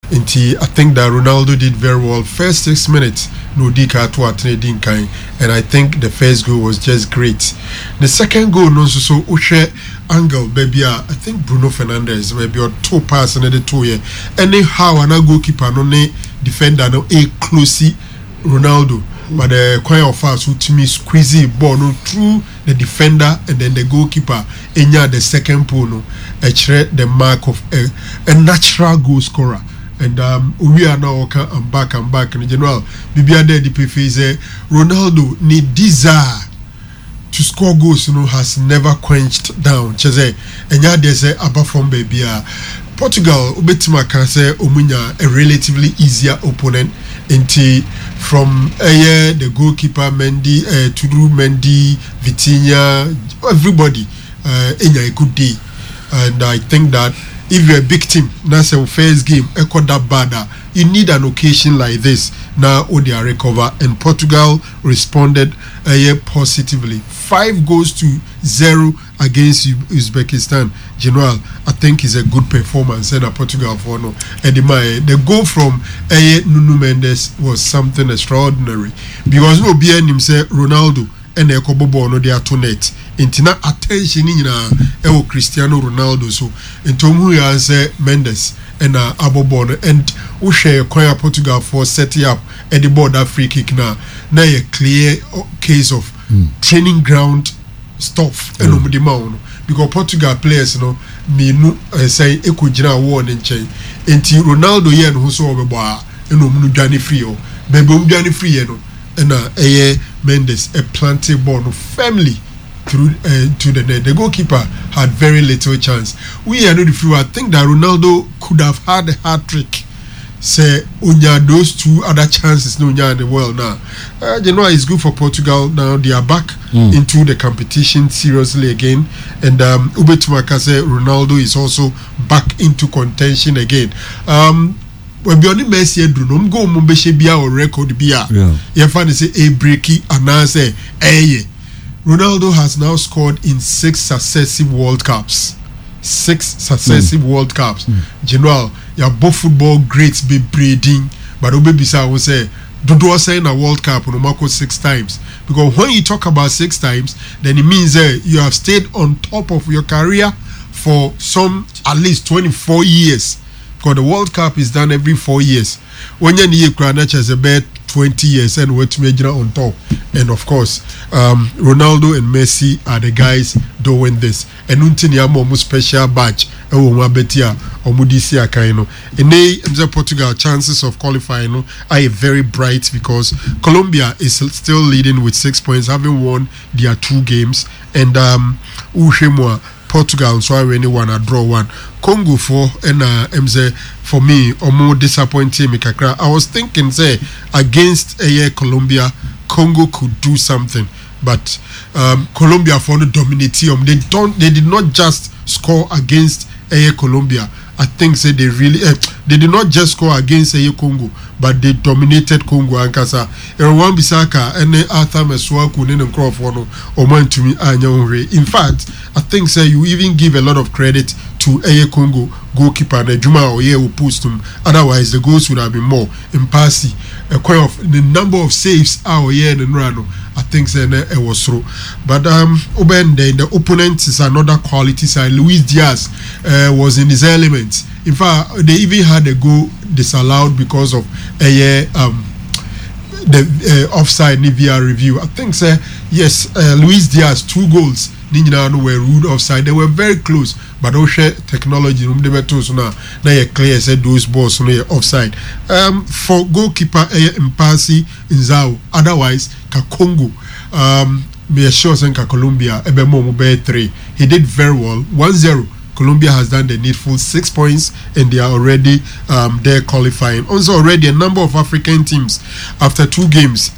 I think that Ronaldo did very well. First 6 minutes, no dika to attend kind, and I think the first goal was just great. The second goal, no so Ushe angle, baby. I think Bruno Fernandes maybe or 2 passes and the 2 year. Anyhow, an goalkeeper no ne defender no a closely Ronaldo, but the choir of us who to me squeezy ball no through the defender and then the goalkeeper. Enya the second pool no, the mark of a natural goal scorer. And we are now back in general. Bibia there the PFA Ronaldo need desire to score goals, has never quenched down. Cheze enya there say above from baby. Portugal ubetima can say omunya a relatively easier opponent from the goalkeeper Mendy, Tudor Mendy, Vitinha, everybody enya a good day. And I think that if you're a big team, that's your first game, echo that bad. You need an occasion like this. Now, they recover, and Portugal responded positively. 5-0 against Uzbekistan. General, I think is a good performance. And Portugal for no. And the goal from Nuno Mendes was something extraordinary because no BN him say Ronaldo and Ekobobo no they are too net. Intina attention in Cristiano Ronaldo so into who say Mendes and Abobono and Ushe Koya Portugal for setting up at the border free kick now a clear case of training ground stuff and because Portugal players me no say ekujina war in chain until Ronaldo yen who saw beba and Johnny free or baby Johnny free and Mendes a planted ball family through to the net. The goalkeeper had very little chance. We are not the few. I think that Ronaldo could have had a hat trick. Say Unya those 2 other chances no Unya in the world now. It's good for Portugal now. They are back into the competition seriously again. And Ubetumaka say Ronaldo is also back into contention again. When be on the Messi Bruno go Mumbeshe bia or record bia. You find say a breaky and say Ronaldo has now scored in 6 successive World Cups. 6 successive World Cups. General, your both football greats be breeding, but Obebisa will say, Dodo say in a World Cup no Marco 6 times. Because when you talk about 6 times, then it means you have stayed on top of your career for some at least 24 years. Because the World Cup is done every 4 years. When you need a bet 20 years and what major on top. And of course, Ronaldo and Messi are the guys doing this. And Untini Amo special badge. Betia or Mudisia Kaino. In Portugal, chances of qualifying are very bright because Colombia is still leading with 6 points, having won their 2 games. And Ushemwa Portugal so I really wanna draw 1. Congo for me or more disappointing me kakra. I was thinking say against Colombia, Congo could do something, but Colombia for the dominatium they did not just score against Colombia. I think say they really they did not just score against Congo, but they dominated Congo and Kasa. Erwan Bisaka and Arthur Meswaku and Crawford or man to me. In fact, I think say you even give a lot of credit to Congo goalkeeper and Juma or who post him. Otherwise, the goals would have been more in passing. The number of saves our year in Rano. I think it was through. But the opponent is another quality side. Luis Diaz was in his element. In fact, they even had a goal disallowed because of the offside Nivea review. I think yes, Luis Diaz 2 goals. Ninjano were ruled offside. They were very close, but Oshe technology they were told now clear said those balls on offside. For goalkeeper Mpasi Nzao, otherwise Congo me assure Colombia ebe 3. He did very well. 1-0. Colombia has done the needful 6 points and they are already there qualifying. Also already a number of African teams after 2 games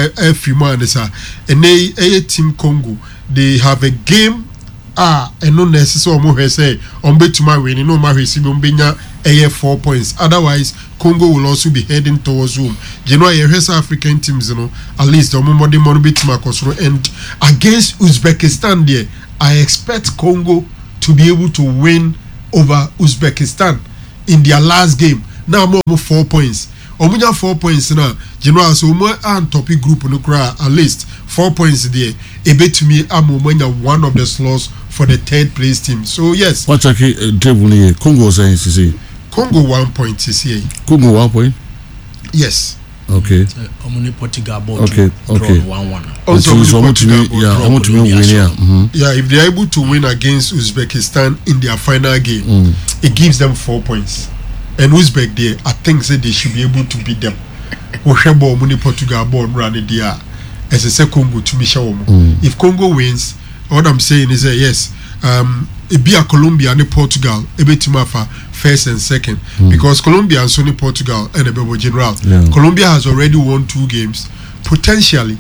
and team Congo they have a game and no necessary say on betuma winning no ma receive 4 points. Otherwise Congo will also be heading towards home. African teams at least the and against Uzbekistan there I expect Congo to be able to win over Uzbekistan in their last game now more 4 points. Omunya 4 points now. General so more and topic group no cry at least 4 points there. A bit to me Amomanya one of the slots for the third place team. So yes. What table Congo saying CC? Congo 1 point CC. Congo 1 point? Yes. Okay. Portugal ball. Okay. 1-1. Also, I want to win here. Yeah, if they're able to win against Uzbekistan in their final game, it gives them 4 points. And Uzbek there, I think that they should be able to beat them. Portugal ball run there. As I say, Congo to me show. If Congo wins, what I'm saying is that yes, it be a Colombia and Portugal, a bit for first and second, because Colombia and Sony Portugal and a Bebo General. Yeah. Colombia has already won 2 games. Potentially,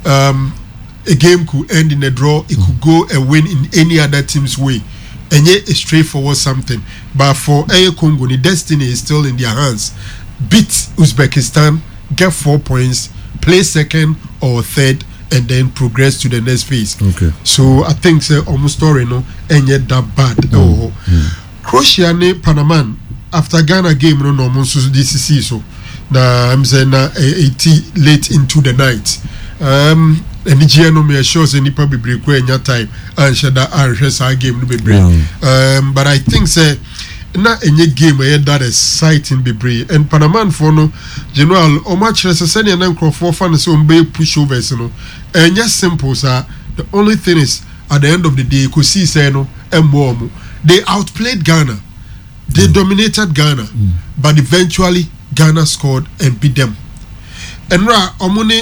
a game could end in a draw. It could go and win in any other team's way. And yet, a straightforward something. But for Air Congo, the destiny is still in their hands. Beat Uzbekistan, get 4 points, play second or third, and then progress to the next phase. Okay. So I think almost story no, and yet that bad. Croatia ne Panama after Ghana game no almost DCC so. Na I'm saying na 80 late into the night. And the no me sure say nipa be break in your time and shada RSA game no be break. But I think say na any game that exciting be break and Panama for no general o match say na Nkrofo fan say on be pushovers no. And just simple sir. The only thing is at the end of the day you see say no and they outplayed Ghana. They dominated Ghana, but eventually Ghana scored and beat them. And now, Omune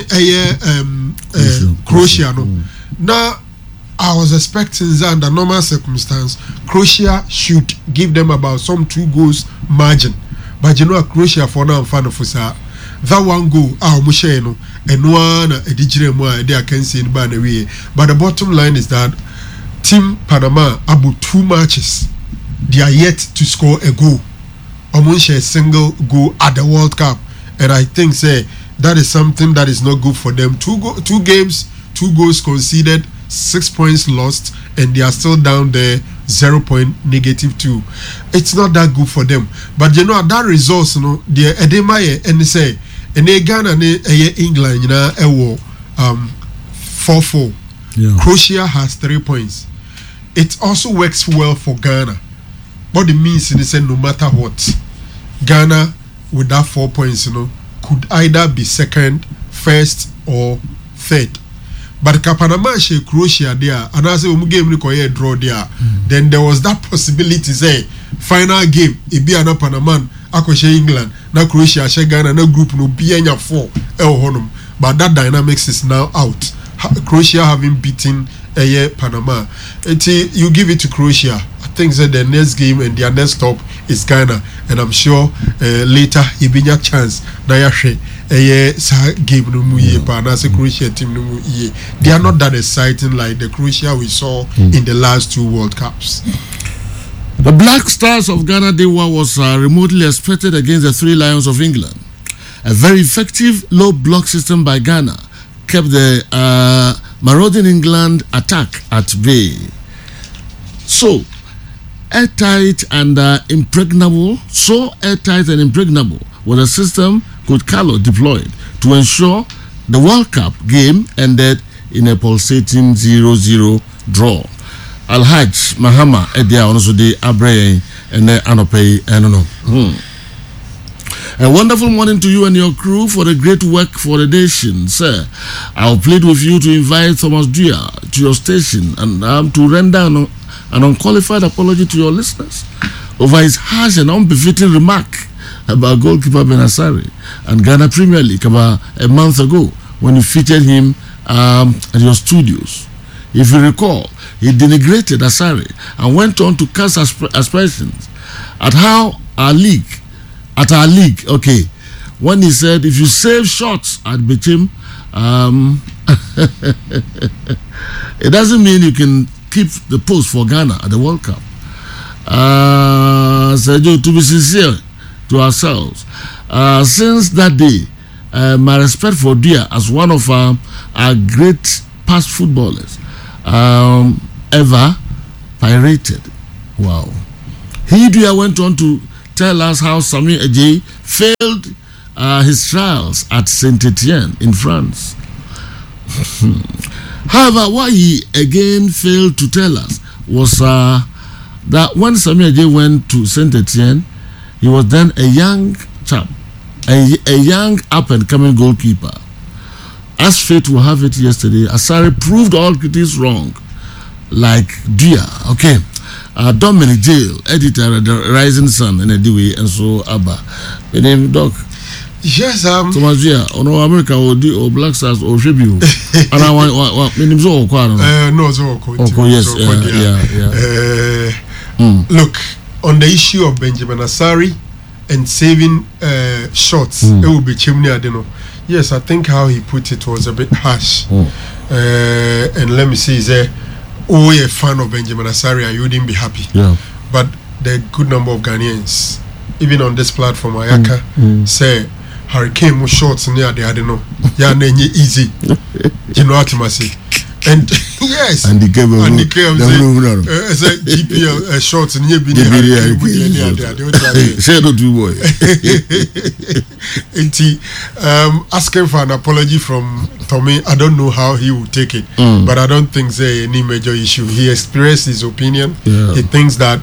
Croatia. No. Now, I was expecting that under normal circumstance, Croatia should give them about some 2 goals margin. But you know, Croatia for now, fan of that 1 goal, Musheno, and one a they can see in Banaway. But the bottom line is that Team Panama about 2 matches, they are yet to score a goal. Almost a single goal at the World Cup, and I think that is something that is not good for them. 2 games, 2 goals conceded, 6 points lost, and they are still down there -2. It's not that good for them. But you know that results, you know, the Edema and they say, and they Ghana and England, you know, 4-4. Yeah. Croatia has 3 points. It also works well for Ghana. What it means is no matter what, Ghana with that 4 points, you know, could either be second, first, or third. But Panama she Croatia there, and as a game we draw there, then there was that possibility say final game it be an Panama, Akoshe England, na Croatia she Ghana, na group no be anya 4 honum. But that dynamics is now out. Croatia having beaten Panama. You give it to Croatia. I think that the next game and their next stop is Ghana, and I'm sure later he be a chance. Nayashe game no mu ye pa na se Croatia team no mu ye. They are not that exciting like the Croatia we saw in the last 2 World Cups. The Black Stars of Ghana Dewa was remotely expected against the 3 Lions of England. A very effective low block system by Ghana kept the marauding England attack at bay. So airtight and impregnable was a system Coach Carlo deployed to ensure the World Cup game ended in a pulsating 0-0 draw. Alhaj Mahama Edia also the Abrey and Anope and A wonderful morning to you and your crew for the great work for the nation, sir. I'll plead with you to invite Thomas Dwyer to your station and to render an unqualified apology to your listeners over his harsh and unbefitting remark about goalkeeper Benasari and Ghana Premier League about a month ago when you featured him at your studios. If you recall, he denigrated Asari and went on to cast aspersions at our league, okay, when he said, if you save shots at Bichim, it doesn't mean you can keep the post for Ghana at the World Cup. Sergio, to be sincere to ourselves, since that day, my respect for Dia as one of our great past footballers ever pirated. Wow. Dia went on to tell us how Sami Ajay failed his trials at Saint-Etienne in France. However, what he again failed to tell us was that when Sami Ajay went to Saint-Etienne, he was then a young chap, a young up-and-coming goalkeeper. As fate will have it, yesterday, Asare proved all critics wrong, like Dia, okay, Dominic Jail, editor of the Rising Sun, and Ediwe, and so Abba. The name Doc. Yes, Thomas Dia, or no America, or Black Stars, or Tribute. And I want, meaning so, no, so, yes, Look, on the issue of Benjamin Asare and saving shots, it will be chimney, I don't know. Yes, I think how he put it was a bit harsh. And let me say, you're a fan of Benjamin Asare, you wouldn't be happy. Yeah. But the good number of Ghanaians, even on this platform, Ayaka, say, Hurricane was shorts near the, I don't know. Yeah, easy. You know what I say? And yes, and the game say GPL shorts and you be asking for an apology from Tommy. I don't know how he will take it, but I don't think there's any major issue. He expressed his opinion. He thinks that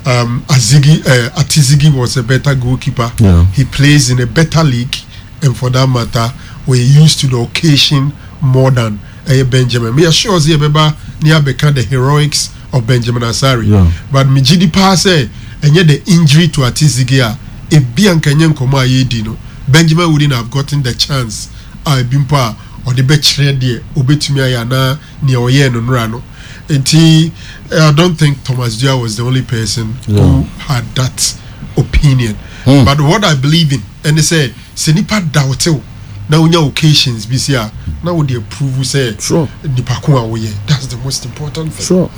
Atizigi was a better goalkeeper. He plays in a better league, and for that matter, we're used to the occasion more than Benjamin. Me assure you, Beba, near become the heroics of Benjamin Asare. But me GD pass and yet the injury to Atizigia, if Biancanyan Koma Yedino, Benjamin wouldn't have gotten the chance. I bimpa or the betray dear, Obetumia near Yen and Rano. And I don't think Thomas Dia was the only person who had that opinion. But what I believe in, and they said, Senipa Dautel. Now on your occasions, BCR, now with the approval say, sure, that's the most important thing. Sure.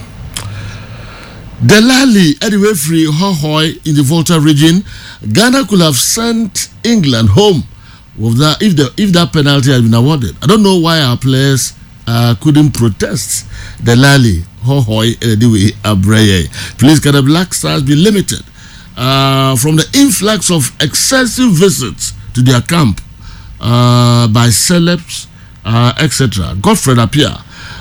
Delali, anyway, free Hohoi in the Volta region, Ghana could have sent England home with that if that penalty had been awarded. I don't know why our players couldn't protest. Delali, Hohoi, anyway, Abreye. Please, can the Black Stars be limited from the influx of excessive visits to their camp? By celebs, etc. Godfred Appiah,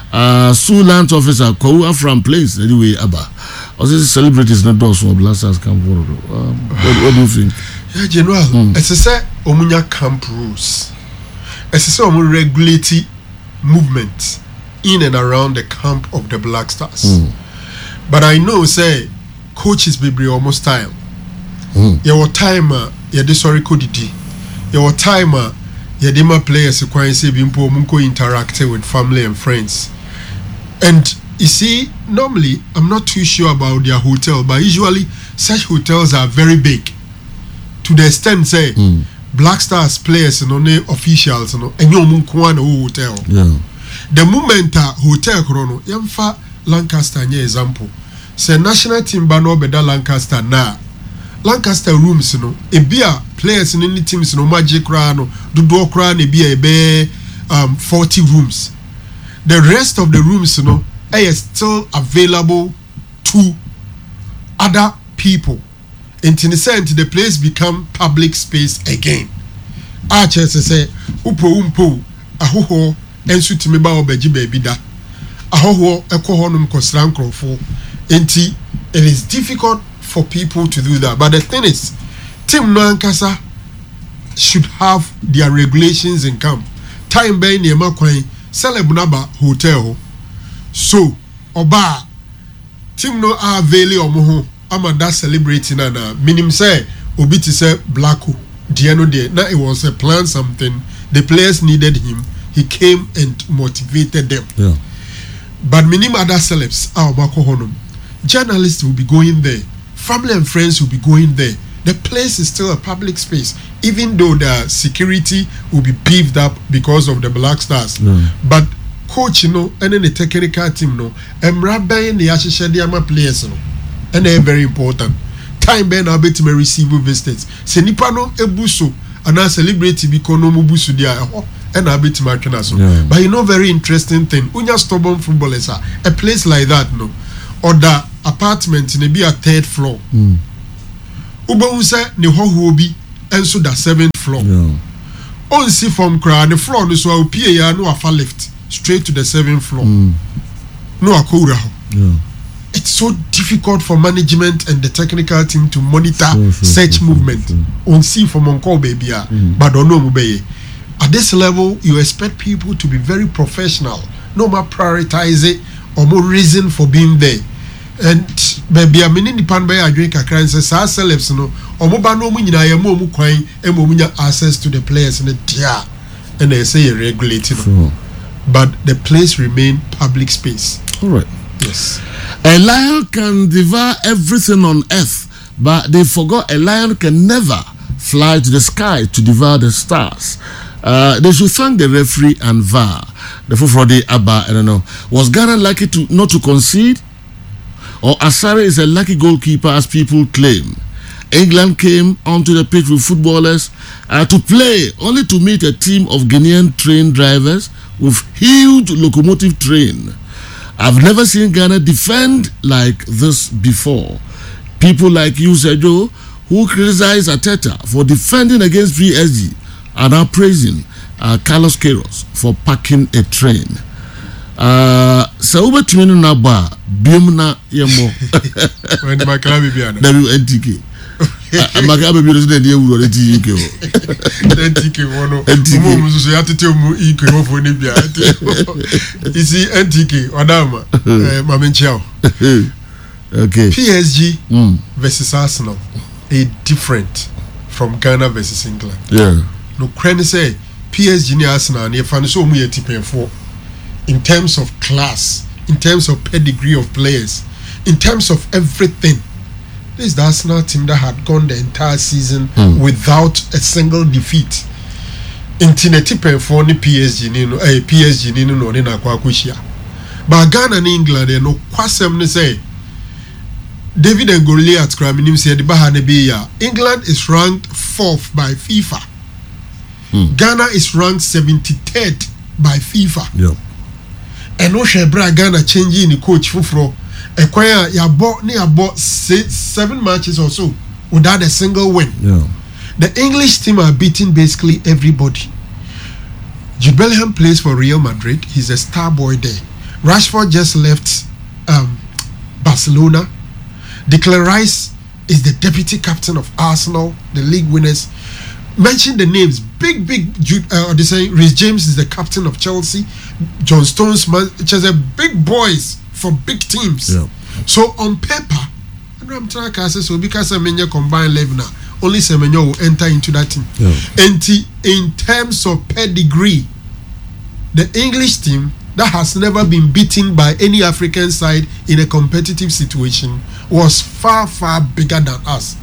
Sulan's officer, Koua from place, anyway, Abba. Or this celebrities not those who Black Stars come forward. What do you think? Yeah, General, as I say, Omunya camp rules. As I say, Omu regulate movement in and around the camp of the Black Stars. But I know, say, coaches be almost style. Your time, you're the sorry codity. Your time, Yadima players who can say Bimpo Munko interacting with family and friends. And you see, normally I'm not too sure about their hotel, but usually such hotels are very big. To the extent say Black Stars players and officials and you Munko hotel. The moment hotel chrono, Yamfa Lancaster nye example. Say national team bano beda Lancaster na. Lancaster rooms, a beer players in any teams, magic rano, do cran, a beer, 40 rooms. The rest of the rooms, are still available to other people. And in the sense, the place become public space again. Archers say, Upo, Ahoho, and Sutimeba obeji baby da. Ahoho, Ekohonum Kosran for. It is difficult for people to do that, but the thing is, Team Nankasa should have their regulations in camp. Time by Nema Quine, Celebnaba Hotel. So, Oba, Team no are valley or moho, Amanda celebrating and minim say, Obiti say Blacko, Diano de. Now it was a plan something. The players needed him. He came and motivated them. But minim other celebs, our Bako Honum. Journalists will be going there. Family and friends will be going there. The place is still a public space, even though the security will be beefed up because of the Black Stars. But coach, and then the technical team, and Rabbi and the Ashishadiama players, and they're very important. Time Ben Abet may receive visitors. Senipano Ebuso, and I celebrate Bikono Mubusu dia, and Abet Markinaso. But very interesting thing. Unya stubborn footballers, a place like that, or the apartment in a third floor. Uba say ne hoho bi enso da 7th floor. On see from cry the floor no so a pie ya no afa left straight to the 7th floor. No akura ho. It's so difficult for management and the technical team to monitor such movement. On see from Onko baby, but don't know mubeye. At this level, you expect people to be very professional, no more prioritize it or more reason for being there. And baby, I mean, in the pan by a drink a crime says, I celebs no, or mobile no money, I am more coin and more access to the players in the tier, and they say regulated. But the place remain public space. All right. Yes. A lion can devour everything on earth, but they forgot a lion can never fly to the sky to devour the stars. They should thank the referee and VAR. The Fufrode Abba, I don't know. Was Ghana lucky not to concede? Or Asare is a lucky goalkeeper as people claim? England came onto the pitch with footballers to play, only to meet a team of Guinean train drivers with huge locomotive train. I've never seen Ghana defend like this before. People like you, Sergio, who criticize Arteta for defending against PSG, are now praising Carlos Queiroz for parking a train. Sauba Tumenu Naba, Bimna Yamo. When the Maccabi Biana. WNTK. Maccabi Biana, the NTK. You have to tell me, you see, NTK, Adama, Maminchao. Okay. PSG versus Arsenal is different from Ghana versus England. Yeah. No, Krenny say PSG ni Arsenal ni fan so mu yeti for in terms of class, in terms of pedigree of players, in terms of everything. This is the Arsenal team that had gone the entire season without a single defeat. In Tineti for ni PSG ni no PSG ni no ni na kwa kushia. But Ghana and England they no kwasem ni say David and Goliath crime said the Bahane England is ranked 4th by FIFA. Ghana is ranked 73rd by FIFA. Yep. And no Shebra Ghana changing the coach Fufro. Equire ya bought near about 7 matches or so without a single win. Yeah. The English team are beating basically everybody. Jude Bellingham plays for Real Madrid. He's a star boy there. Rashford just left Barcelona. Declan Rice is the deputy captain of Arsenal, the league winners. Mention the names. Big they say Reece James is the captain of Chelsea. John Stones, Manchester, big boys for big teams. Yeah. So on paper, I'm trying to say so because Semenya combined 11 now. Only Semenya will enter into that team. Yeah. And in terms of pedigree, the English team that has never been beaten by any African side in a competitive situation was far bigger than us.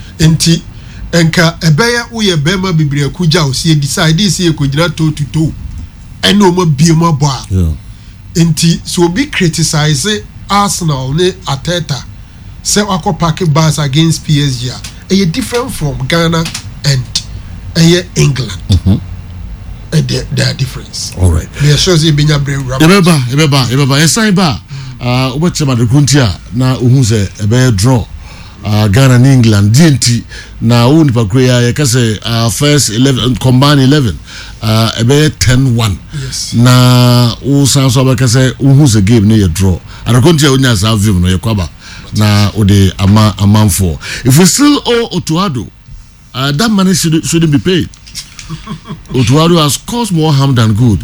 Enka ebeya uye bema biblia kuja usiye decide siye kujina toe to toe eno mo biemo boa. Enti so be criticize Arsenal ne Arteta say wako pack bars against PSG a different from Ghana and England. There are difference. All right. There shows you binya brave. Ebeba esan ba obachema de kuntia na uhunze ebe draw Ghana and England DNT na uni pa kweya yakase first 11 combined 11 ebe 10-1. Yes. Na usan so bakase uhunze game ne ye draw anakontia unya sa view no yekwaba na ode amanfo. If we still owe Otuado, that money shouldn't be paid. Otuado has caused more harm than good.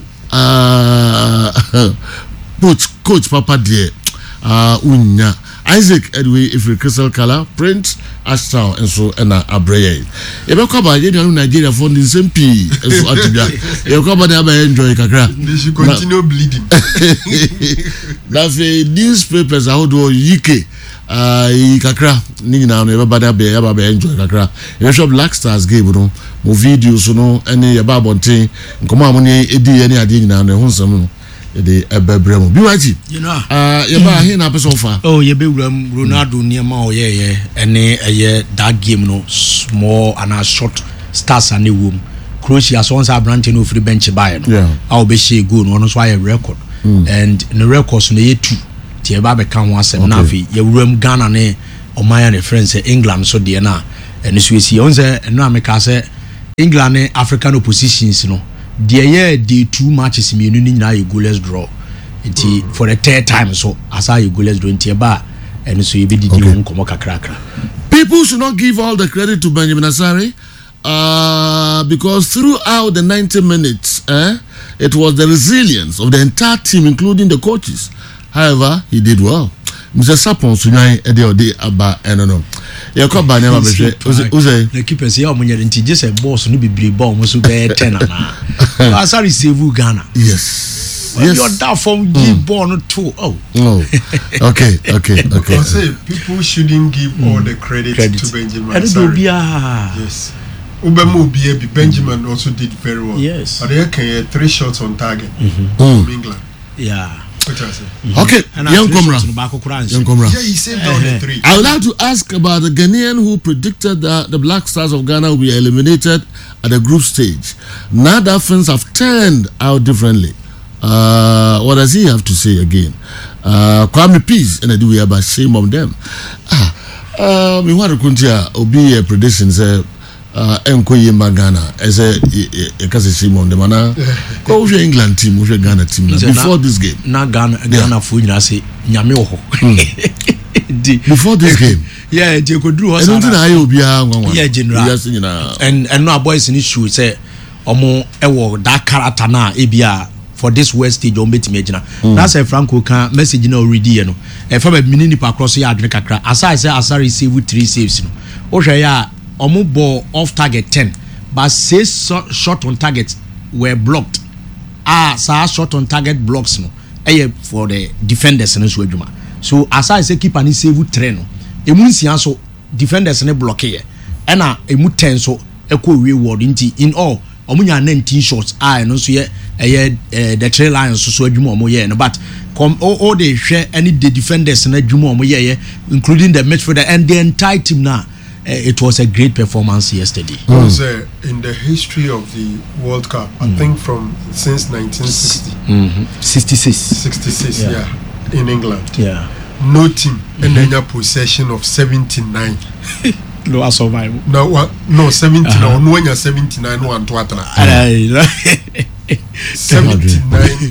Coach Papa dear unya Isaac Edway if crystal color print astral and so and abreye ebe kwaba ye no Nigeria for the same p so atibia ye kwaba dey enjoy kakra they should continue bleeding. That newspapers how do UK kakra ni na no ebe bada be enjoy kakra e shop Black Stars game no mo videos no any ye ba bonten nkomo amone edi ye ni ade nyina no ho nsam no the ebebrem biwaji you know yeba he na person fa oh ye be Ronaldo niema o ye ene that game no small and a short stars and wom Croatia so once branch no free bench buy no yeah I will be share goal no so I record and the records no ye 2 tie ba be kan ho asem na fi ye wuram Ghana ne ɔman ne friends England so de na ɛno so esi on say ɛno ameka say England ne African oppositions no de ye day 2 matches mienu ni nyina ye goalless draw nti for the third time so asa ye goalless draw nti ba ɛno so ye be didi won komo kakrakra. People should not give all the credit to Benjamin Asare because throughout the 90 minutes it was the resilience of the entire team including the coaches. However, he did well. Mr. Sapon Sunai Ede Aba Enono. Yakoba never be Uze. The keeper say omunya nti just a boss no be ball mo so be 10 na. Asari save Ghana. Yes. Yes. You're down from give ball no too. Oh. Okay. I say people shouldn't give all the credit. To Benjamin Asare. Yes. Ubemo Obiabi Benjamin also did very well. Yes. But they can 3 shots on target from England. Yeah. Okay, young Komra. Yeah, he saved all the 3. I would like to ask about the Ghanaian who predicted that the Black Stars of Ghana will be eliminated at the group stage. Now that things have turned out differently. What does he have to say again? Kwame Peace and I do about shame on them. Me want to continue obi predictions. Enkoye Magana as a Shimon the Mana. Go to England team, go Ghana team before this game. Na Ghana for you say Nyameho. Before this game. Yeah, they could do us. I don't think I will be yeah, general. And no boys in issue say omo ewo that character na ebia for this west stage on beti imagine. That's a Franco can message na already you know. E fa be minini pa cross ya adre kakra. Aside say Asare save 3 saves no. O hwe ya omo ball off target 10 but 6 shot on target were blocked. Shot on target blocks no for the defenders no so adwuma. So as I say keeper ni save 3 no emu nsia so defenders ne block here na emu 10 so ekɔ reward nti in all omo nya 19 shots no so ye the trail line so adwuma omo ye no but all the hwɛ any the defenders na adwuma omo ye including the midfielder and the entire team now. It was a great performance yesterday. Because in the history of the World Cup, I think since 1960, 66, yeah, in England, no team in any possession of 79. No, survival. No, 79. No, when you're 79, no, and 79%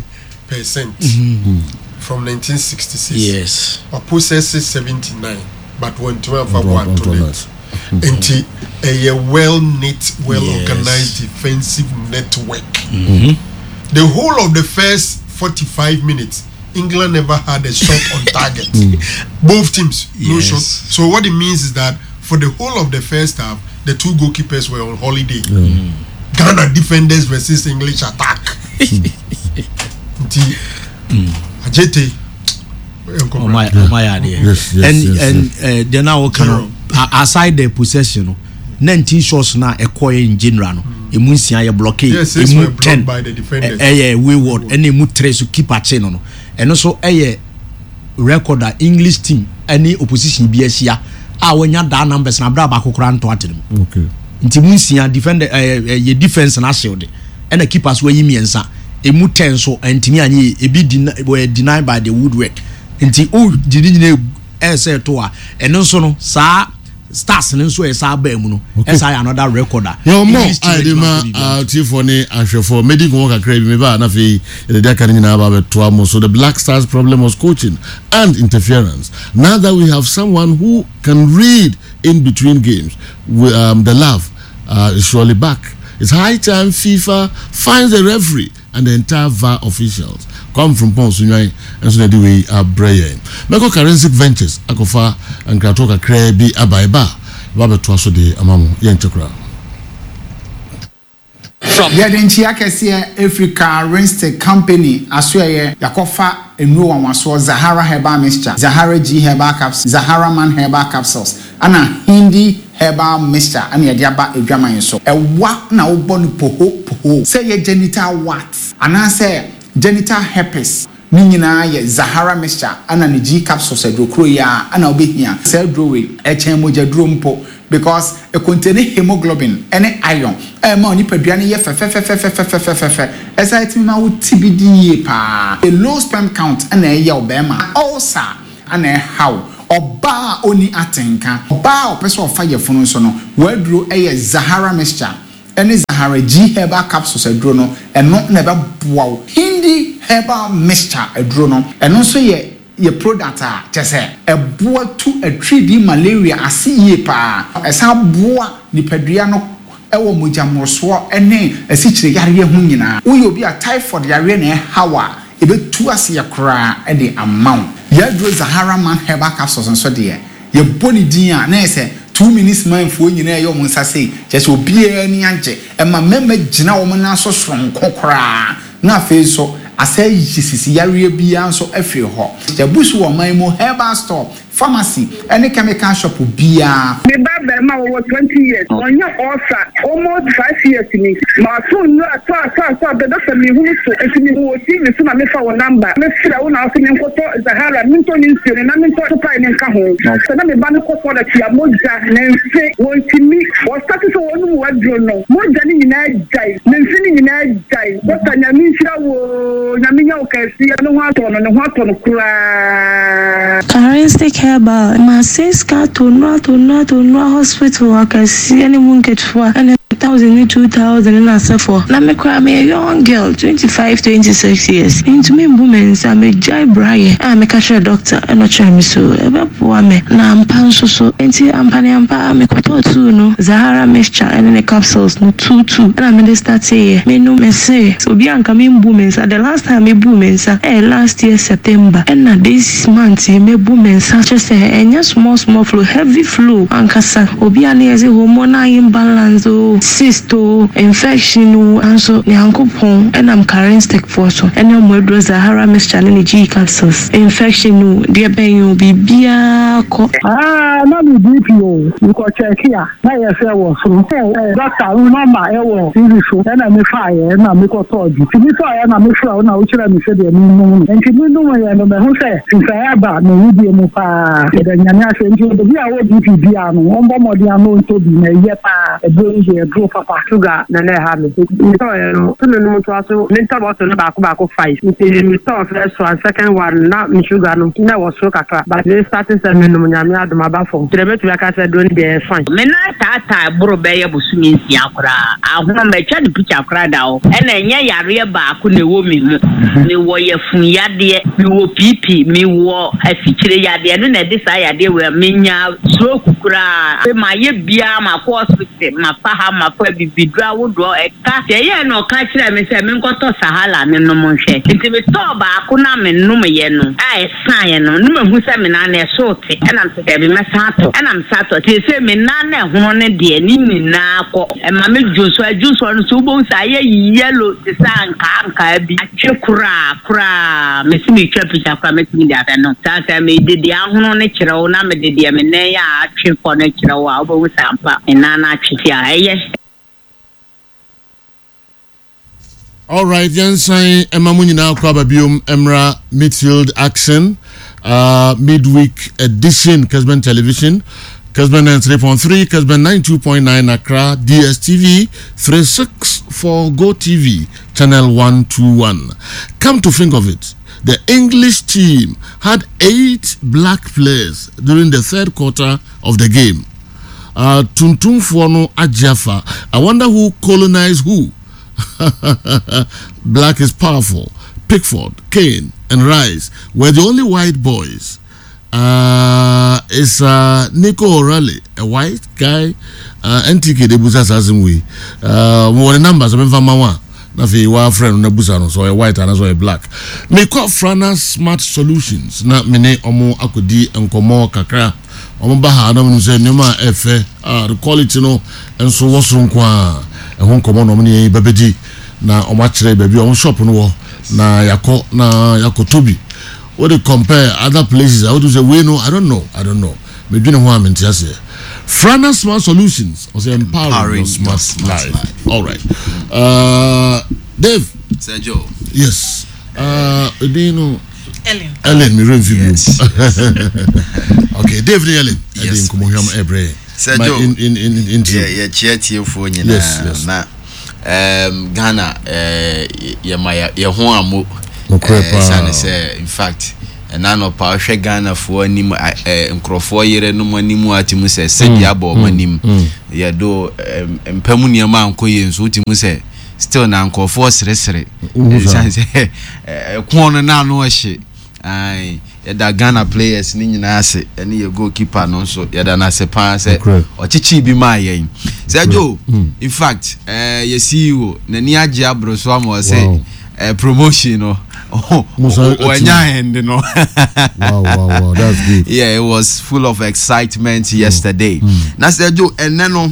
from 1966. Yes, or possesses 79, but when 12 for one to into a well-knit, well-organized defensive network. The whole of the first 45 minutes, England never had a shot on target. Both teams, no shot. So what it means is that for the whole of the first half, the 2 goalkeepers were on holiday. Ghana defenders versus English attack. Ajete. And then now kind aside the possession 19 shots na ekoye in general no emu nsia ye blockade emu 10 by the defenders wayward and emu 3 so keep a chain no eno so record that English team any opposition bi asia wanya da numbers na bra ba kokora nto atenem okay nti mu nsia defender ye defense na shield and the keepers we yimiensa emu 10 so ntimi anye e be denied by the woodwork nti didi nyine say to eno so no sa stars nso esa ba mu no esa another recorder yo mo idema tifone ahwefo medical work akra bi me ba na fe the daka nyina ba beto am so the Black Stars problem was coaching and interference. Now that we have someone who can read in between games, the love is surely back. It's high time FIFA finds the referee and the entire VAR officials come from Ponsunyai and so the way Brian. Meko Forensic Ventures akofa and Kratoka Krebi Abaiba Baba Twaso de Amamu Yenchokra. From Yadinchi Akasia Africa Renstek Company Aswaya Yakofa Emu Waso Zahara Herbal Mixture, Zahara G Herbal Capsules, Zahara Man Herbal Capsules, Anna Hindi Herbal Mixture, and Yadiaba Edrama so. A what now bon poho, say ye genital what? And I say genital herpes. Nina ye Zahara Mixture, Anna G Capsules, Edokroya, Anna Obihia, Cell Brewery, Echemoja Drumpo. Because it contains hemoglobin and iron. Money per piano ye as I think my TBD pa a low sperm count and a yell bema also and a how or Oba oni atenka. Oba opese ofa yefunu so no. Waduro eye Zahara mixture. Ene Zahara G herbal capsules aduro no. Eno na be boa. Hindi herbal mixture aduro no. Eno so ye product a chese eboa to a 3D malaria asiye pa. Esa boa nipadua no ewo mojamroso ene asichire yare hu nyina. Uyo bi a typhoid yare na hawa ebetu ase yakra e de amount. Yadro Zahara Man herbal capsules nso de ye boni din a na ese 2 minutes man fo nyina ye omo nsase chese obia ni anje e ma mema gina wo na so soron kokora na fe so asay yisisi yare bia nso afiri ho jabusu wo man mo herbal store pharmacy any chemical shop bia me baba ma wo 20 years onye osa almost 5 years ni ma so no ata be do me hu so etimi wo ti me so na me fa wo number me fira wo na so me nkoto Zahara minto ni nsiri na minto to pa ni nka ho so na me ba me ko for da tia moja na nse wo timi wo start so wo nu wa dro no moja ni nyina jai na nse ni nyina jai wo tanya mi fira wo na me nya o kasi no ho ato no kura Karistic herbal ma seska to no hospital akasi any munket for and 1,000 and asafo na me kwa me young girl 25-26 years into me women am a jai braye am a cashier doctor and not try me so ebe po me na ampa so enti ampa me kwato tu no Zahara mixture and the capsules no 2 and me start say me no me say so bi anka me women the last time me women last year September and na this month me women just say enya small flow heavy flow ankasa obi ani eze hormonal imbalance cysto infection and so nyankopon and I'm carrying stick for so and no more Zahara mixture and G capsules infection dear ben you bibia ko na me DPO you go check here na you say was so doctor number e wo so na me fire na me ko told you me fire na me fire na o kira me say de no enti me no ya no me ho say fire ba no we dey mo pa de nyanya say enti de bia wo DP bia no on bo modi anu to bi na ye pa e do papa sugar na na ha me so no no to aso me ta boto na ba ko 5 me to first one second one na me sugar no na was so kakra but they starting say me no nyame adom aba fom trebetu ya ka say do dey fine me na tata buru be ye busumi nsia akra ahoma me twa de picture akra da o e na enye yare ba ko na wo me mu ne wo ye fun yade mi wo pipi mi wo afikire yade no na de sa yade we menya so kukura e ma ye bia ma ko hospital ma pa ha ma pa bibidra wo do e ka ye no ka kire me se me nkoto Sahala me no mo hwe nti me to ba ko na me no me ye no ai san ye no me hu se me na na so te e na me se be me sato e na me sato te se me na na ho ne de ni na ko e ma me juso no so bo sa ye yellow te san ka bi atwe kura me si me twa picture kura me si me da no sa me de de ahono ne kire wo na me de de me na ya atwe ko ne kire wo a bo sa ampa na na atwe ya eye. All right, Yansan Emamunina Kwababium Emra Midfield Action midweek edition Kesben Television Kesben 93.3 Kesben 92.9 Accra DSTV 364 Go TV channel 121. Come to think of it, the English team had 8 black players during the third quarter of the game. Tuntum Fuono Ajafa. I wonder who colonized who. Black is powerful. Pickford, Kane, and Rice were the only white boys. It's Nico O'Reilly, a white guy. NTK de Busa Sazimwe. What the numbers of Mfamawa. Nafi wa friend na Busa so a white and also a black. Me call Frana Smart Solutions. Na mene omo akodi enkomo kakra. Omo baha na mnuse nyoma efe. The quality no enso woso nkwa. Ehon komo no mne babedi na omo akire baby omo shop no na yako tobi. What they compare other places? I would say we know. I don't know. Maybe no one meant yes. Frana Smart Solutions was empowering your smart life. All right. Dave. Sergio. Yes. Do you know? Ellen, me review. Yes. Okay, Dave Ellen. Yes. Sergio. In charity for you. Yes. Na Ghana. Ye ho amu. In fact, na no pa hwe Ghana fo anim nkrofo yere no manimu atimu se dia bo manim ye do empamu niam ankoye nso timu se still na nkrofo sere kwon na no hye ai da Ghana players ni nyina ase ene ye goalkeeper no so ye da na se pa se ochichi bi ma yen se jo in fact ye CEO na ni age abro so am say promotion no wow, that's good. Yeah, it was full of excitement yesterday. Na say jo ene no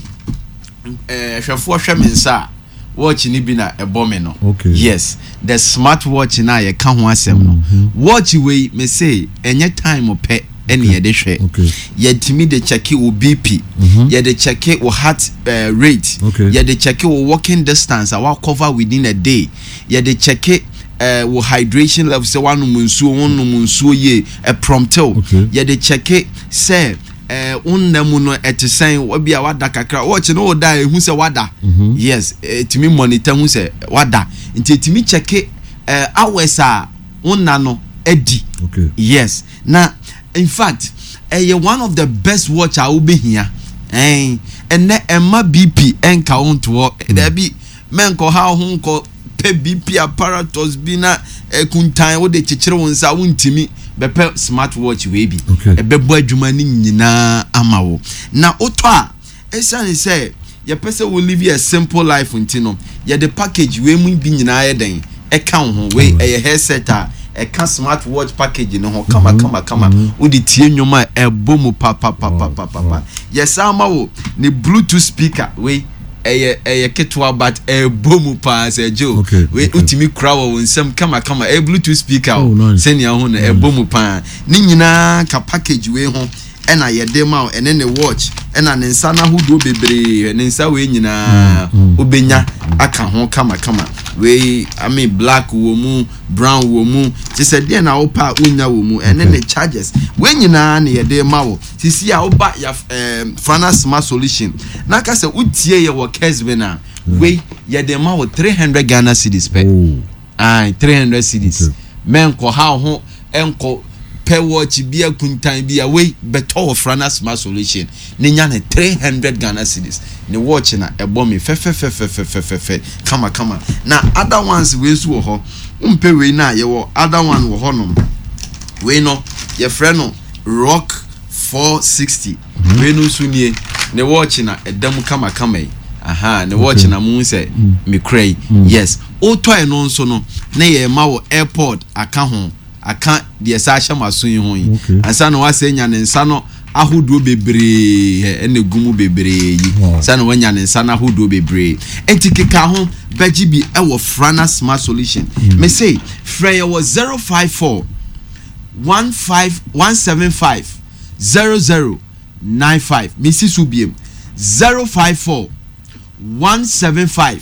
hwefo hwemensa watch ni bi na ebome no. Yes, the smartwatch na ye ka ho asem no. Watch we me say enye time ope ene ye de hwe. Ye timi de check o BP, ye de check o heart rate, ye de check o walking distance our cover within a day, ye de check wo hydration level say one munsuo ye a prompto ye de check say unnamu no etisen obi a wada kakra watch no da hu say wada yes timi monitor hu say wada nti timi check hours a unna no edi yes na in fact one of the best watch I will be here and emma BP enka onto there be men ko how hun ko BP apparatus bi na kuntan wo de chichire wonsa wontimi bepe smartwatch we bi ebebo adwuma ni nyina amawo na oto a esan say ye pese we live a simple life untino ye the package we mu bi nyina ye den e kan ho we e headset a e kan smartwatch package no ho kama wo de tie nwoma ebomu papa yes amawo ni bluetooth speaker we eye ketwa but bomu pa se jo we utimi kra wo nsem kama bluetooth speaker senia ho na bomu pa ni nyina ka package we ho ena ye de ma ene ne watch ena ne nsa na hodo bebre ne nsa we nyina obenya aka ho kama we I mean black wo mu brown wo mu ti se de na opa unya wo mu ene ne charges we nyina ne ye de ma wo sisi a oba ya Frana Smart Solution na ka se utie ye wo Kesbe na we ye de ma wo 300 Ghana cedis pe 300 cedis men ko ha ho enko per watch bia kuntan bia we beto Frana Smart Solution ni nya ne 300 Ghana cedis ni watch na ebo me fe kama na other ones we so ho umpe we na ye wo other one wo honom we no ye frɛ no Rock 460 we no so nie ne watch na edam kama yi ne watch na mu se me krai yes o to e no nso no na ye ma wo airport aka ho aka de sa hya maso yi ho yi ansa no wase nya ne nsa no ahodo bebre ene gumu bebre yi sa no wanya ne nsa na ahodo bebre entikeka ho baji bi e wo Frana Smart Solution me say frey was 054 175 0095 Mrs. Subiem 054 175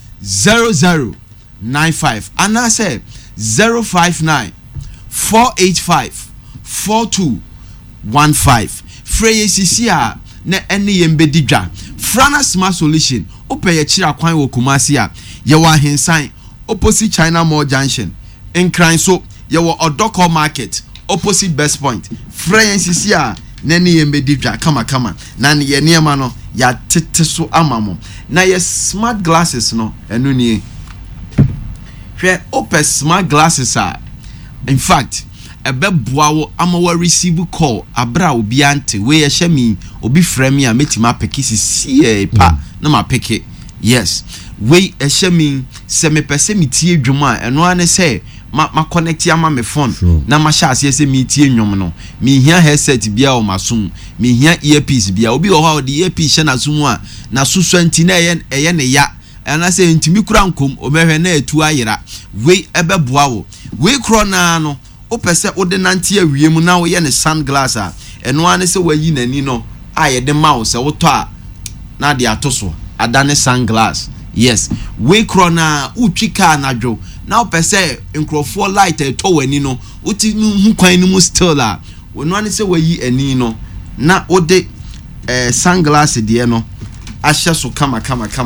0095 and I say 059 485 4215 Frey Sisia na ene yembedi dwa Frana Smart Solution ope ye kira kwan wo Kumasi a ye wa hensan opposite China Mall Junction in Kranso ye wo Odoko Market opposite Best Point Frey Sisia na ene yembedi dwa kama na ye niema no ya tete so amamo na ye smart glasses no enu nie hwe ope smart glasses a in fact ebeboa wo amawa receive call abra obi ante we ye hye obi frame a metima pekisi sie pa na ma peke yes we hye mi se me pese mi tie dwuma eno ane se ma connect ya ma me phone na ma sha ase se mi tie nwom no mi hia headset bia o masum mi hia earpiece bia obi o ha o de earpiece hye na sum a na susu anti na eye ne ya ana se ntimi kura nkom o mehwe na etu ayira we ebeboa wo we kro na no o pese o de nante awiem na wo ye ne sunglass a eno ane se wayi nani no a ye de mouse wo to a na de atoso adane sunglass yes we kro na utwika na dwo na o pese nkrofo light eto wani no uti hu kwan ni mu still a ono ane se wayi ani no na o de sunglass de no ahye so kama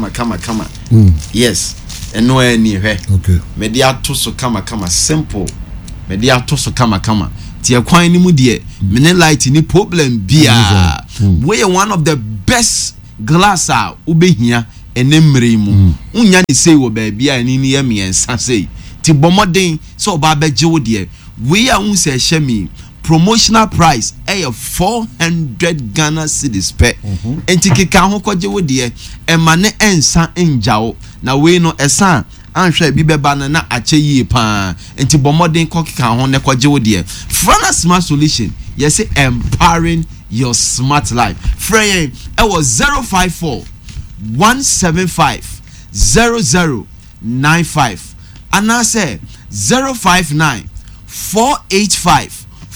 yes eno ani hwe okay me de ato so kama simple me de ato so kama tie kwan ni mu de me light ni problem bia we one of the best glass a ubehia enemre mu unya ni sei wo ba bia ni ni yemiensa sei ti bomoden so oba beje wo de we a un se hye promotional price 400 Ghana cedis per enti keka ho koje wo de ma ne ensa enjawo na we no esa anhwe bi beba na ache yie pa enti bomoden kokeka ho ne koje wo de Frana Smart Solution yes empowering your smart life frey was 054 175 0095 and I say 059 485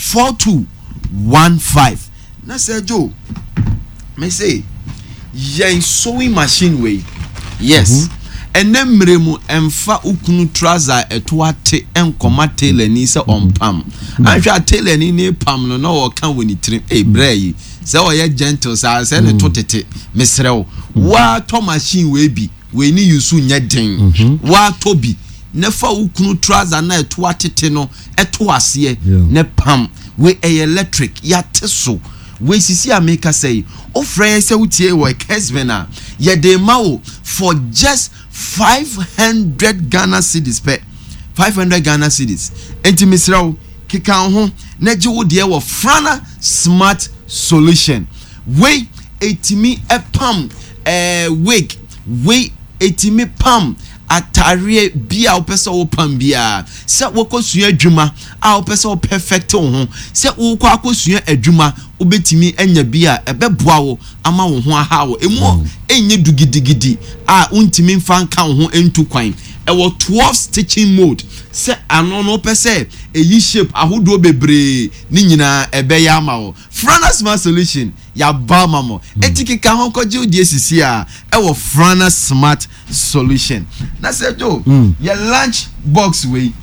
4215 na say Joe me say yen sewing machine way yes and then mremu emfa ukunu trouser etuate enkoma tailor ni se ompam ahwa tailor ni pam no na wo kan woni trim brey se wo ye gentle sa se ne totete mesrew wa to machine we bi we ni yusu nya den wa to bi ne fa ukunu trouser na etuate no etuase ne pam we electric ya teso we sisi ameka say o frey say utie wo kesbena ye de mawo for just 500 Ghana cedis per 500 Ghana cedis enti misrawo kika ho na je wo de wo Frana Smart Solution we etimi epam wig we etimi pam atare bia opesa wo pam bia se wo kosua adwuma a opesa wo perfect ho se wo kwa kosua adwuma obetimi enya bia ebeboa wo ama wo ho aha wo emu enye dugidigidi a untimi mfa nka wo ho entu kwan ewo 12 stitching mode se ano no pese eyi shape ahodo bebre ni nyina ebe ya ama wo Frana Smart Solution ya ba mamo etikika ho koje odi esisi a ewo Frana Smart Solution na se do your lunch box way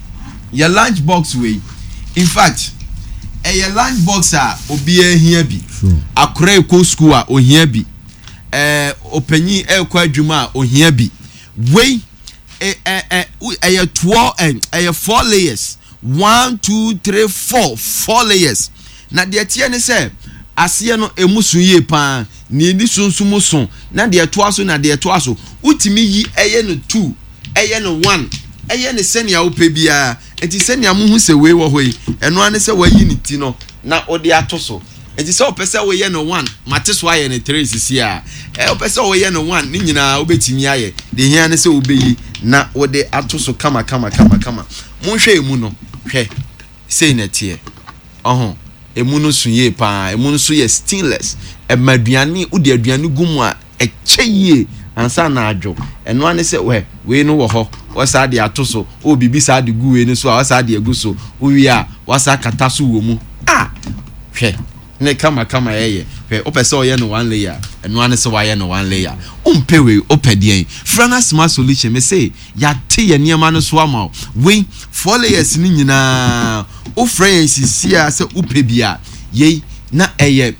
in fact your lunch box a obi ehia bi akora eko school a ohia bi opanyi ekwa adwuma a ohia bi we 4 layers 1 2 3 4 layers na de tie ne se asiye no emusu ye pa ni ni sunsumu sun na de to aso na de to aso utimi yi no 2 no 1 no senia ope bia enti senia mu hu se we wo hoi eno ane se wayi ni ti no na ode atoso enti se opese we ye no 1 mateso aye ne 3 sisi a opese we ye no 1 ni nyina obetimi aye de hia ne se obeyi na ode atoso kama munhwe emu no hwe sei na tie emu no sunye pa emu no so ye stainless maduane udi aduane gumu a echeye ansa na adwo eno ane se we no wo ho wasa de atoso o bibi sa de gu we no so wasa de aguso o wi a wasa kata so wo mu hwe ne kama yeye hwe opese o ye no 1 layer eno ane se wa ye no 1 layer umpewe opedien Frana Smart Solution me say ya te ye niema no so ama we 4 layers ni nyina o frey sisia se upebia ye na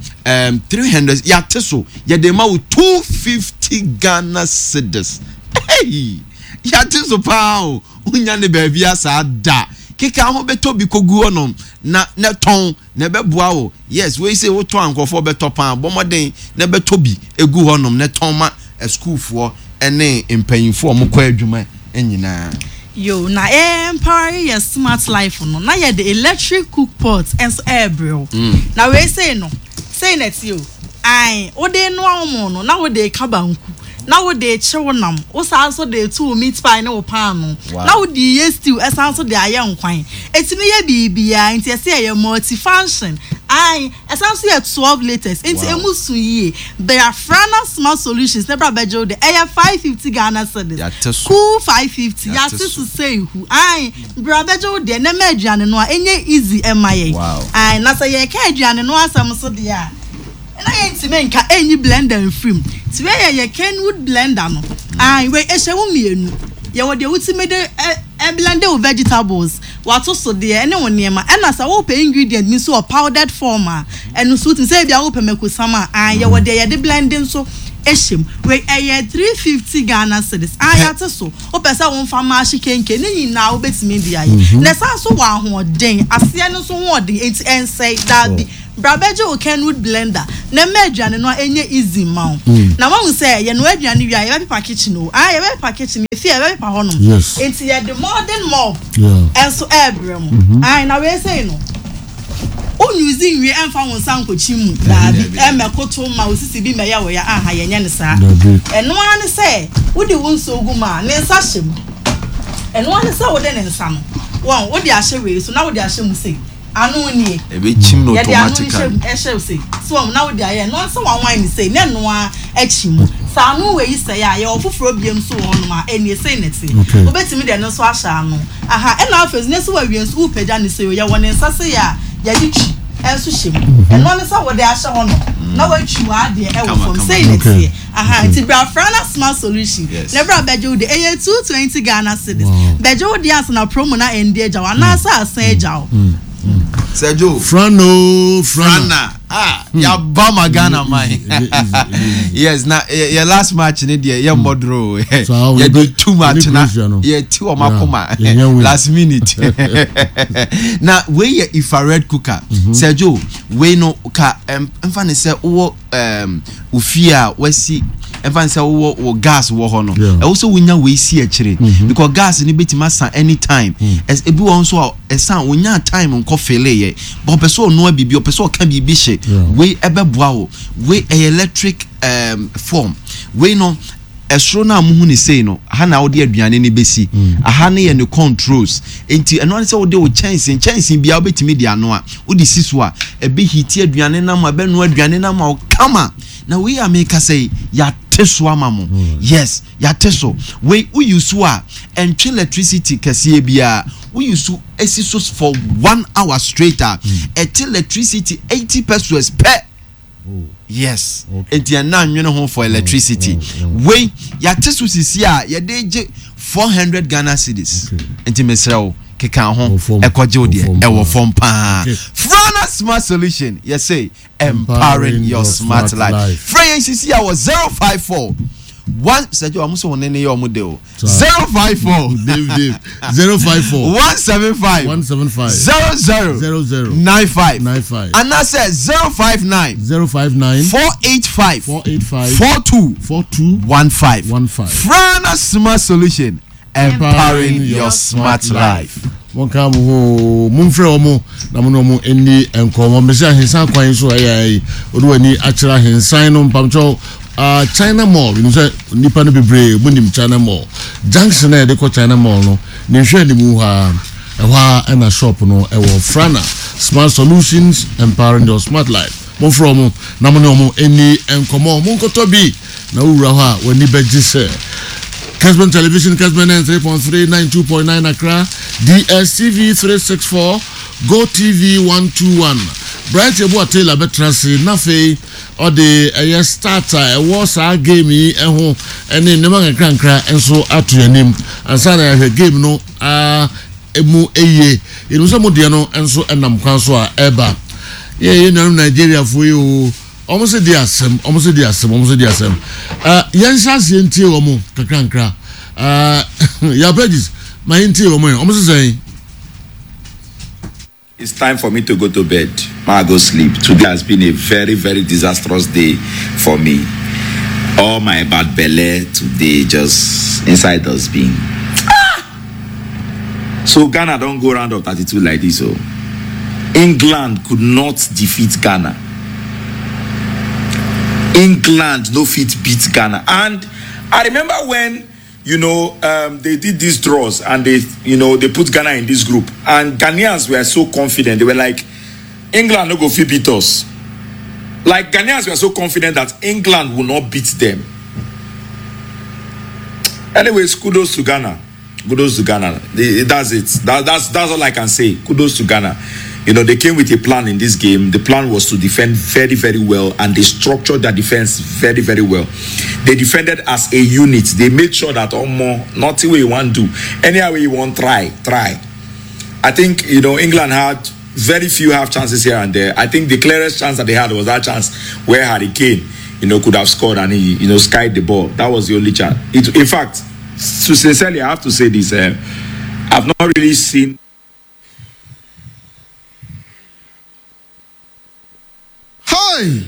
300 ya te so ye de ma 250 Ghana cedis hey ya te so pao unya ne ba bia sa da kika ho beto bi kogu onom na ton na beboa wo yes we say wo to ankofo beto pan bomoden na beto bi egu honom na ton ma school for ene empanyinfo omkwa adwuma enyina yo na empower your smart life no na ye the electric cook pot and air bro na we say net yo ai o de no amo no na wo de kabanku na wo de chewonam wo sa so de two meat pie na wo pan no na wo de stew esan so de aye nkwan etimi ye bibia nti ese ye multifunction ai esan so ye 12 liters nti emusu yie there are Frana Smart Solutions nebra bejo de 550 Ghana cedis cool 550 ya tisu say hu ai bra bejo de na ma aduane no a enye easy emaye ai na say ye ka aduane no asam so de a na yenti menka enyi blender film ti we ye Kenwood blender no ai we ehyewu mienu ye wo de ultimate blender of vegetables wato so de ene woniema na sa wo pe ingredient mi so powdered form enu so tin say bia wo pe mekusama ai ye wo de ye de blending so ehim we 350 Ghana cedis ayate so o pesa won fa ma hye kenke ne nyina wo betimi dia yi na sa so wa hoden ase no so hoden enti ensei da bi brabeje o Kenwood blender na maduane no enye easy ma na ma hu say ye no aduane wi ye be pa kitchen o ye be pa kitchen e fi ye be pa honom enti ye the modern mob enso ebrem na we say no o using we emfa won sankochi mu da bi emekoto ma osisi bi meya wo ya aha ye nye ne sa eno ane say wo de won so guma ne nsa hyem eno ane say wo de ne nsa no won wo de ahye we so na wo de ahye mu sei anu ni e be chim no automatically e hye sei so na wo de aye no nsa wan wan ni sei ne no a achi mu sa anu we yi sei ya ye ofoforo biem so won ma eni sei neti wo betimi de no so ahya anu aha e na afes ne so wa wie so upeja ni sei ye won nsa sei ya yadichi enso shim eno ne sa wode ahye ho no na wachu ade e wo from say next aha ti bra frana smart solution never beje wode 220 Ghana cedis beje wode as na promo na ende eja wa na sa asan eja o Sergio Frana ya ba Ghana man yes na your last match ne dia ya modro ya do too much na ya ti o makoma last minute na we if a red cooker Sergio we no ka emfa ne se wo ufia wasi emfa se wo gas wo ho no e wo so wonya we si a kire because gas ni betima san anytime as ebi won so esan wonya time nko fele ye but person no bibi o person ka bibi she we ebeboa wo we electric form we no esro na amuhu ni sei no ha na wo de aduane ni besi aha ne ye ne controls enti eno se wo de wo chance bia obetimi de ano a wo di siso a ebe hiti aduane na ma be no aduane na ma o kama na we ameka say ya teso amamo yes ya teso we use a and electricity kase bia we use esisos for 1 hour straight at electricity 80 pesos per yes enti na nwene ho for electricity we ya teso sisi a ye de 400 Ghana cedis enti mesrawo keka ho ekoje ode e wo form pa Frana Smart Solution you say empowering your smart life free sisi a was 054 one Sergio amuso wonene yo mu de o 054 Dave 054 175 00 95 and I said 059 485 42 15 Frana Smart Solution empowering your smart life. Monka mo mumfre omo na mo no mo eni enkomo mesia hensan kwan so ayai oduani akira hensan no mpamcho China Mall you know say nipa no bebre munim China Mall junction na de ko China Mall no ne hwe ni mu ha na shop no e wo Frana Smart Solutions empowering your smart life monfre omo na mo no mo eni enkomo monkoto bi na wura ha wani beji se Casman Television, Casman 3.3, 92.9 Accra, DSTV 364, Go TV 121. Bright Yabo Taylor Betrasi, Nafe, or the starter, a was our game, and who, and in the Manga Crankra, and so at your name, and Sana her game no, emu eye, it was a modiano, and so and I'm Kanswa Eba. Yeah, you know, Nigeria for you. Almost a diasem. Yansas yenti omo kakranka. Ya pages, my yenti omo. Almost saying. It's time for me to go to bed. I go sleep. Today has been a very, very disastrous day for me. All my bad belly today just inside us being. So Ghana don't go round of 32 like this. So England could not defeat Ghana. England no fit beat Ghana, and I remember when they did these draws and they put Ghana in this group, and Ghanaians were so confident. They were like, England no go fit beat us. Like Ghanaians were so confident that England will not beat them. Anyways, kudos to Ghana. That's it. That's all I can say. Kudos to Ghana. They came with a plan in this game. The plan was to defend very, very well, and they structured their defense very, very well. They defended as a unit. They made sure that nothing way you want to do, any way you want, try. I think England had very few half chances here and there. I think the clearest chance that they had was that chance where Harry Kane could have scored and he, skied the ball. That was the only chance. In fact, sincerely, I have to say this. I've not really seen. Hi!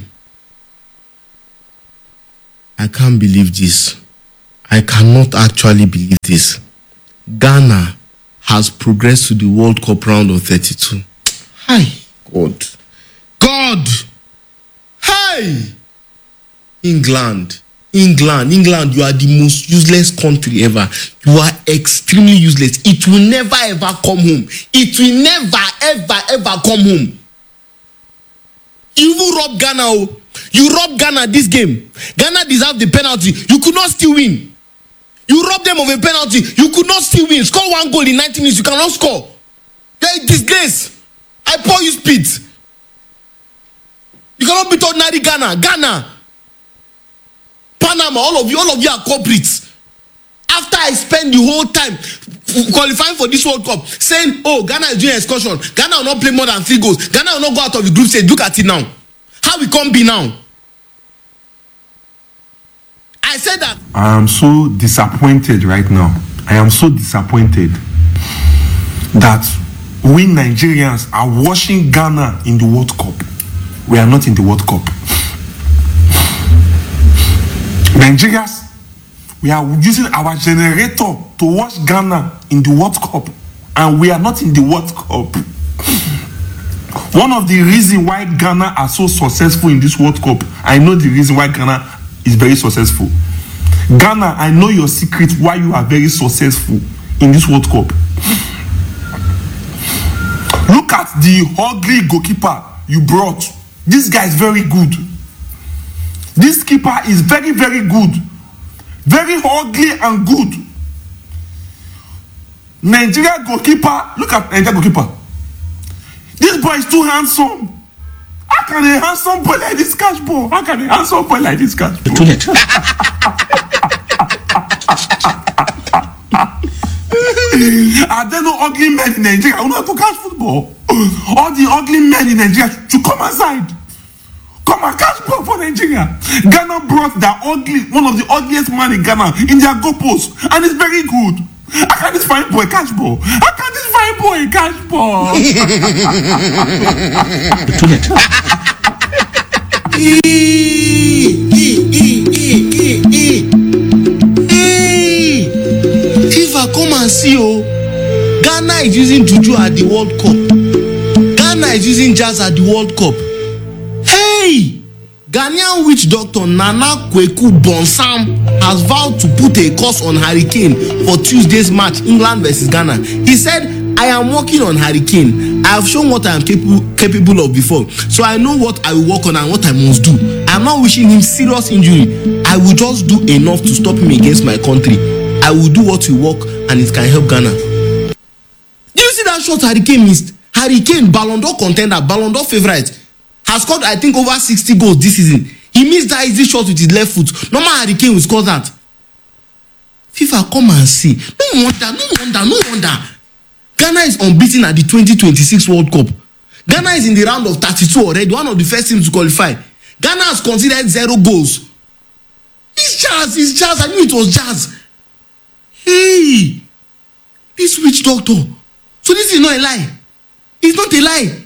I can't believe this. I cannot actually believe this. Ghana has progressed to the World Cup round of 32. Hi, God. God! Hi! England, you are the most useless country ever. You are extremely useless. It will never ever come home. It will never ever come home. You robbed Ghana. You robbed Ghana this game. Ghana deserved the penalty. You could not still win. You robbed them of a penalty. You could not still win. Score 1 goal in 90 minutes. You cannot score. You're a disgrace. I pour you spit. You cannot beat ordinary Ghana. Panama, all of you are culprits. After I spend the whole time qualifying for this World Cup, saying, oh, Ghana is doing excursion. Ghana will not play more than 3 goals. Ghana will not go out of the group stage. Look at it now. How we can't be now? I said that. I am so disappointed right now. I am so disappointed that we Nigerians are watching Ghana in the World Cup. We are not in the World Cup. Nigerians, we are using our generator to watch Ghana in the World Cup, and we are not in the World Cup. One of the reasons why Ghana are so successful in this World Cup, I know the reason why Ghana is very successful. Ghana, I know your secret why you are very successful in this World Cup. Look at the ugly goalkeeper you brought. This guy is very good. This keeper is very, very good. Very ugly and good. Nigeria goalkeeper, look at Nigeria goalkeeper. This boy is too handsome. How can a handsome boy like this catch ball? How can a handsome boy like this catch ball? Are there no ugly men in Nigeria who know how to catch football? All the ugly men in Nigeria should come aside. Come and catch ball for Nigeria. Ghana brought one of the ugliest man in Ghana in their goal post, and it's very good. How can this fine boy catch ball? How can this fine boy catch ball? FIFA, come and see, oh. Ghana is using Juju at the World Cup. Ghana is using Jazz at the World Cup. Hey! Ghanaian witch doctor Nana Kweku Bonsam has vowed to put a curse on Hurricane for Tuesday's match, England versus Ghana. He said, I am working on Hurricane. I have shown what I am capable of before. So I know what I will work on and what I must do. I am not wishing him serious injury. I will just do enough to stop him against my country. I will do what will work and it can help Ghana. Do you see that shot Hurricane missed? Hurricane, Ballon d'Or contender, Ballon d'Or favorite, has scored, I think, over 60 goals this season. He missed that easy shot with his left foot. Normal Hurricane will score that. FIFA, come and see. No wonder. Ghana is unbeaten at the 2026 World Cup. Ghana is in the round of 32 already, one of the first teams to qualify. Ghana has considered 0 goals. It's Jazz. I knew it was Jazz. Hey, this witch doctor. So this is not a lie. It's not a lie.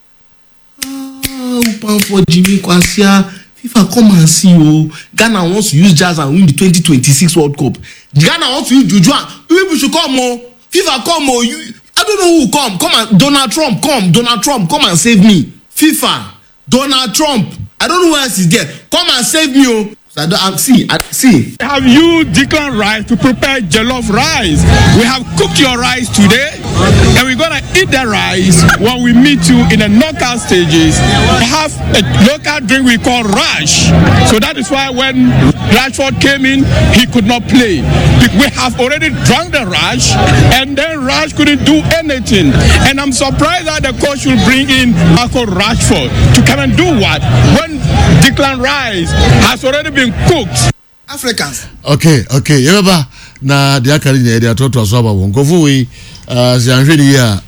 For Jimmy Kwasia, FIFA, come and see you. Ghana wants to use Jazz and win the 2026 World Cup. Ghana wants to use Juju. People should come more. FIFA, come more. I don't know who will come. Come and Donald Trump, come and save me. FIFA, Donald Trump. I don't know who else is there. Come and save me. Oh. So see. Have you Declan Rice to prepare jollof rice? We have cooked your rice today, and we're gonna eat the rice when we meet you in the knockout stages. We have a local drink we call Rush. So that is why when Rashford came in, he could not play. We have already drunk the Rush, and then Rush couldn't do anything. And I'm surprised that the coach will bring in Marco Rashford to come and do what? When Declan Rice has already been cooked. Africans. Okay. Yeba na dia kari ne dia toto so aba won kofu we Zianjeni ya.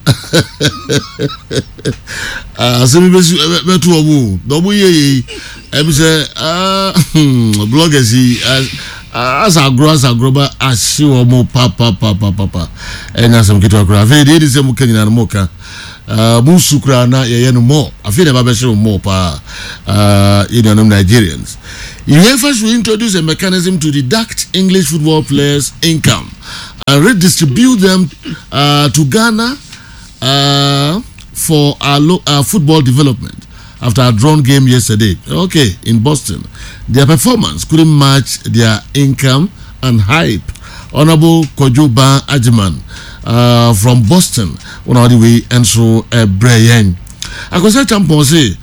Asemi betu obu. Dobu ye. Say bloggers as I grow ba asi omo papa. And as I'm getting a grave, it is a mukeni na moka. Musukra na ye no more. I feel never be more pa Nigerians. UEFA should introduce a mechanism to deduct English football players' income and redistribute them to Ghana for our football development. After a drawn game yesterday, in Boston, their performance couldn't match their income and hype. Honorable Kojoba Ajiman from Boston, on the way, and so Brian. I could say, Champon,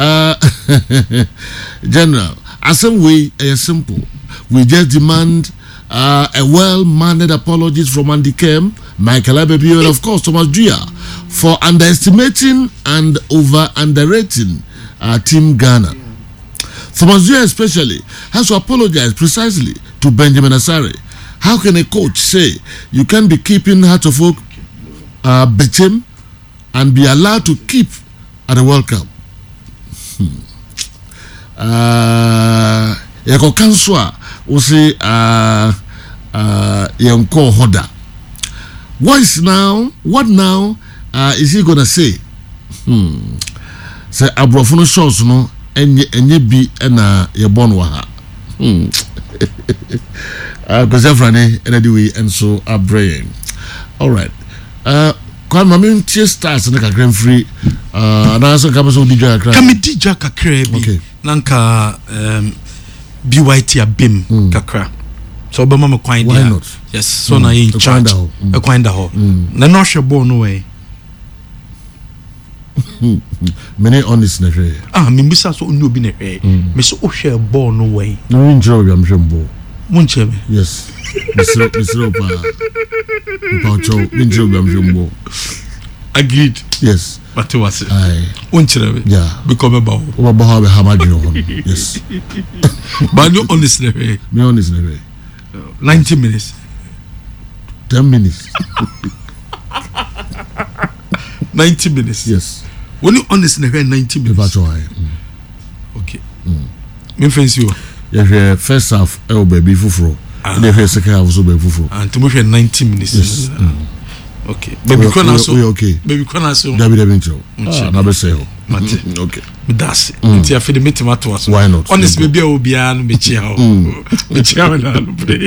General, as some way, simple. We just demand a well-mannered apologies from Andy Kem, Michael Abebi, and of course Thomas Duya for underestimating and underrating Team Ghana. Thomas Duya especially has to apologize precisely to Benjamin Asare. How can a coach say you can be keeping Hatofok Bechem and be allowed to keep at the World Cup? Yako kanswa ose yanko hoda. What now is he gonna say? Say abrofono shows no enye bi na ye born wa ha. Because everyone anyway and so are praying. All right. Kwa mami tie stars na kakra free na so ka so DJ kakra. Kami DJ kakra bi. Okay. Nanka BYT abim kakra. So be mama kwan dia. Why not? Yes, so na in charge. E kwan da ho. Na no hwe ball no way. Many honest na hwe. Me bisa so oni obi na hwe. Me so o hwe ball no way. No enjoy am hwe ball. Munche me. Yes. Mr. Paucho, enjoy am hwe ball. Agreed. Yes. But was it? Aye. Unchire me. Yeah. Become about. Oba ha be hamadi no. Yes. But no honest na hwe. Me honest na hwe. 90 minutes. 10 minutes. 90 minutes. Yes. When you honest in 90 minutes. Okay. Me fancy you. Yeah, first half el baby fufuro. And the second half also baby fufuro. And to me 90 minutes. Yes. Okay. Baby kwana so. We okay. Baby kwana so. David Ebincho. Na be say. Okay. Me das. Nti afi de metima to aso. Why not? Honest baby o bia no me chia o. Me chia na no play.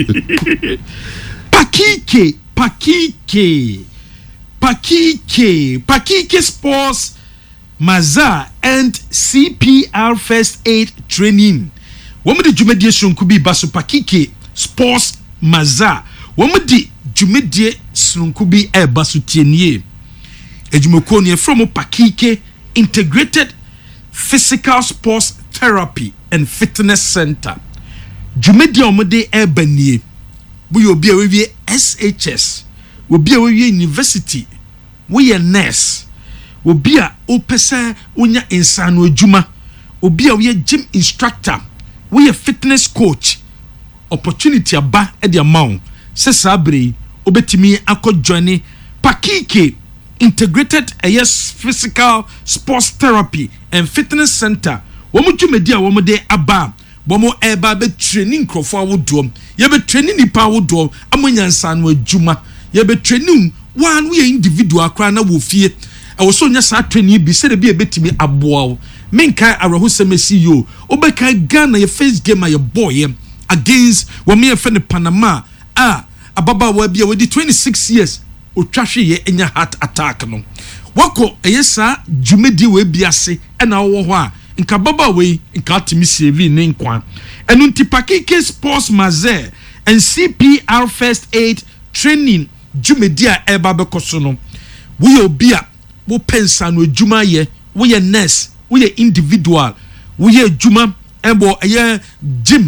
Pakike Sports Maza and CPR First Aid Training. Women the Jumedie Sunkubi Basu Pakike Sports Maza. Women the Jumedie Sunkubi e Basu Tienye. Ejumokoni from Pakike Integrated Physical Sports Therapy and Fitness Center. Jumedie omode e banie. We obi a SHS. We be a university. We a nurse. We be a opesa unya insano juma. We be a gym instructor. We a fitness coach. Opportunity aba e di amount. Se sabre obetimi akọ journey Pakike Integrated Physical Sports Therapy and Fitness Center. Womu jumedia womu de aba. Bomo eba be training crofo awodom. Ye be training nipa awodom. Amonya insano juma. Ye be training one we individual kra na wo fie. E wo so nya sa training bi se de bi e betimi aboa. Menkai arahu semesi yo. Obeka Ghana ye first game a ye boy against wo me e fe ne Panama. Ababa wa bia we di 26 years otwahwe ye enya heart attack no. Wako eyesa jumedi we biase e na wo ho a nka baba we nka timi CV ne nkwa. Enu nti Pakike Sports Maze and CPR First Aid Training Jumedia eba bekoso no. We obia wo pensa no adwuma ye, we ye nurse, we ye individual, we ye adwuma ebo ye gym